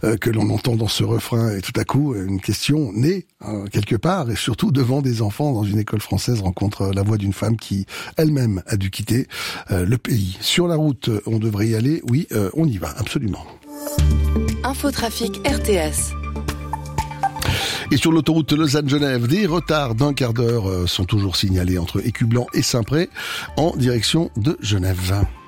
que l'on entend dans ce refrain, et tout à coup, une question née quelque part, et surtout devant des enfants dans une école française rencontre la voix d'une femme qui elle-même a dû quitter le pays. Sur la route, on devrait y aller, oui, on y va, absolument. Infotrafic RTS. Et sur l'autoroute Lausanne-Genève, des retards d'1 quart d'heure sont toujours signalés entre Écublanc et Saint-Pré en direction de Genève.